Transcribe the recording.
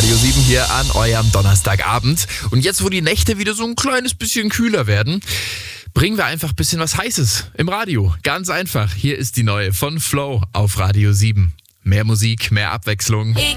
Radio 7 hier an eurem Donnerstagabend. Und jetzt, wo die Nächte wieder so ein kleines bisschen kühler werden, bringen wir einfach ein bisschen was Heißes im Radio. Ganz einfach. Hier ist die neue von Flow auf Radio 7. Mehr Musik, mehr Abwechslung.